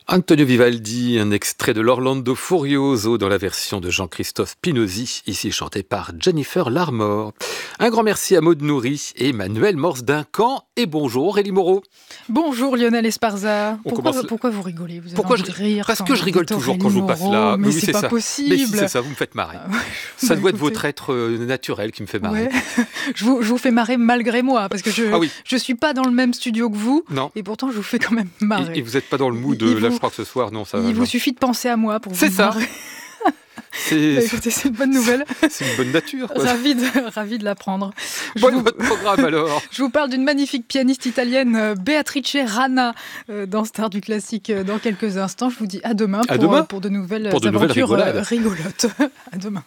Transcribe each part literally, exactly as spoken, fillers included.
Antonio Vivaldi, un extrait de l'Orlando Furioso dans la version de Jean-Christophe Pinosy, ici chanté par Jennifer Larmore. Un grand merci à Maud Nourri et Manuel Morse-Duncan. Et bonjour Aurélie Moreau. Bonjour Lionel Esparza. Pourquoi, commence... pourquoi vous rigolez vous avez Pourquoi je... de rire Parce que je rigole toujours quand je vous passe là. Mais oui, c'est, c'est pas ça. possible. Mais si, c'est ça, vous me faites marrer. Ah, ouais. Ça bah, doit écoutez... être votre être euh, naturel qui me fait marrer. Ouais. je, vous, je vous fais marrer malgré moi, parce que je ah oui. je suis pas dans le même studio que vous. Non. Et pourtant je vous fais quand même marrer. Et, et vous n'êtes pas dans le mood, il là vous... je crois que ce soir, non. Ça, il non. vous suffit de penser à moi pour vous c'est ça. marrer. C'est... Bah, écoutez, c'est une bonne nouvelle. C'est une bonne nature. Ravi de, ravi de l'apprendre. Bon, vous... votre programme alors. Je vous parle d'une magnifique pianiste italienne, Beatrice Rana, dans Stars du classique dans quelques instants. Je vous dis à demain pour, à demain. pour de nouvelles pour de aventures nouvelles rigolotes. À demain.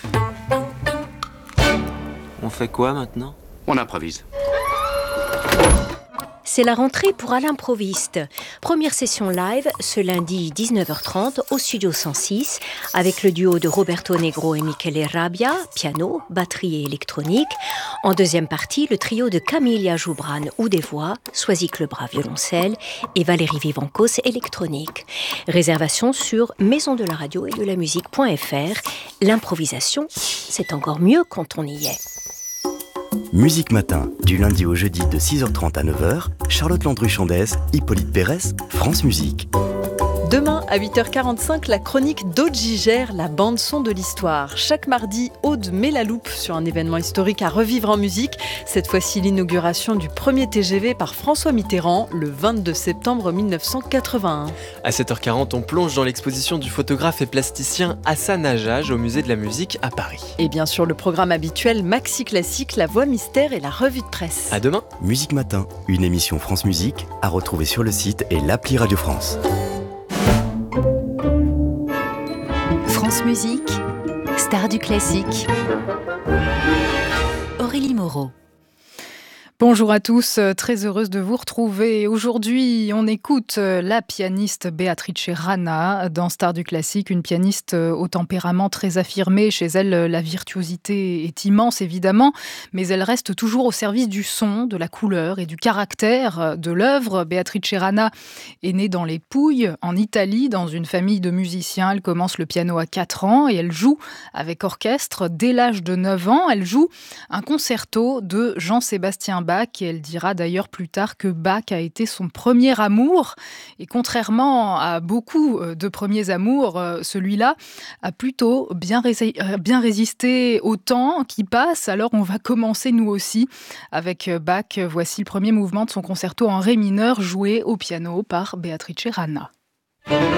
On fait quoi maintenant ? On improvise. C'est la rentrée pour À l'improviste. Première session live ce lundi dix-neuf heures trente au Studio cent six avec le duo de Roberto Negro et Michele Rabbia, piano, batterie et électronique. En deuxième partie, le trio de Camilla Joubran ou des voix, Soisy Lebras violoncelle et Valérie Vivancos électronique. Réservation sur maison de la radio et de la musique point f r. L'improvisation, c'est encore mieux quand on y est. Musique Matin, du lundi au jeudi de six heures trente à neuf heures, Charlotte Landru-Chandès, Hippolyte Pérès, France Musique. Demain, à huit heures quarante-cinq, la chronique d'Aude Gigère, la bande-son de l'histoire. Chaque mardi, Aude met la loupe sur un événement historique à revivre en musique. Cette fois-ci, l'inauguration du premier T G V par François Mitterrand, le vingt-deux septembre mille neuf cent quatre-vingt-un. À sept heures quarante, on plonge dans l'exposition du photographe et plasticien Hassan Hajjaj au Musée de la Musique à Paris. Et bien sûr, le programme habituel Maxi Classique, la voix mystère et la revue de presse. À demain. Musique Matin, une émission France Musique à retrouver sur le site et l'appli Radio France. France Musique, Stars du classique. Aurélie Moreau. Bonjour à tous, très heureuse de vous retrouver. Aujourd'hui, on écoute la pianiste Beatrice Rana dans Stars du classique, une pianiste au tempérament très affirmé. Chez elle, la virtuosité est immense, évidemment, mais elle reste toujours au service du son, de la couleur et du caractère de l'œuvre. Beatrice Rana est née dans les Pouilles, en Italie, dans une famille de musiciens. Elle commence le piano à quatre ans et elle joue avec orchestre dès l'âge de neuf ans. Elle joue un concerto de Jean-Sébastien Bach. Et elle dira d'ailleurs plus tard que Bach a été son premier amour. Et contrairement à beaucoup de premiers amours, celui-là a plutôt bien, ré- bien résisté au temps qui passe. Alors on va commencer nous aussi avec Bach. Voici le premier mouvement de son concerto en ré mineur joué au piano par Beatrice Rana.